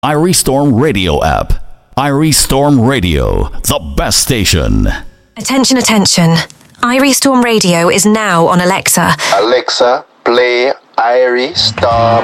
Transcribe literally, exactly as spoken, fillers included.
Irie Storm Radio app. Irie Storm Radio, the best station. Attention, attention. Irie Storm Radio is now on Alexa. Alexa, play Irie Storm.